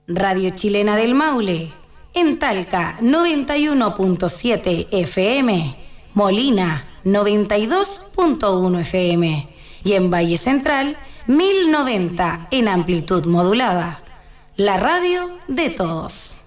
Radio Chilena del Maule, en Talca 91.7 FM, Molina 92.1 FM y en Valle Central 1090 en amplitud modulada. La radio de todos.